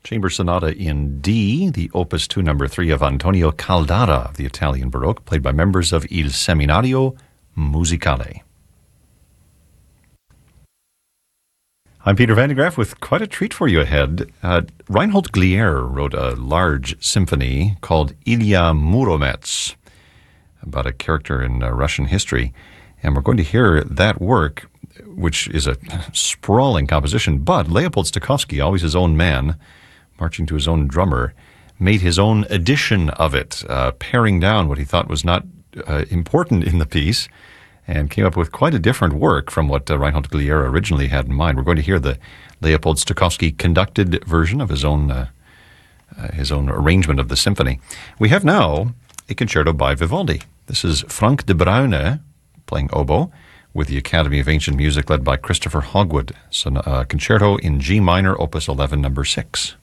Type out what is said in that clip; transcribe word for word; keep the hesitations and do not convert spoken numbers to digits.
Chamber Sonata in D, the Opus two, number three of Antonio Caldara of the Italian Baroque, played by members of Il Seminario Musicale. I'm Peter Van de Graaff with quite a treat for you ahead. Uh, Reinhold Glier wrote a large symphony called Ilya Muromets about a character in uh, Russian history, and we're going to hear that work, which is a sprawling composition, but Leopold Stokowski, always his own man, marching to his own drummer, made his own edition of it, uh, paring down what he thought was not uh, important in the piece, and came up with quite a different work from what uh, Reinhold Glier originally had in mind. We're going to hear the Leopold Stokowski conducted version of his own uh, uh, his own arrangement of the symphony. We have now a concerto by Vivaldi. This is Frank de Bruyne playing oboe with the Academy of Ancient Music led by Christopher Hogwood. So, uh, concerto in G minor, opus eleven, number six.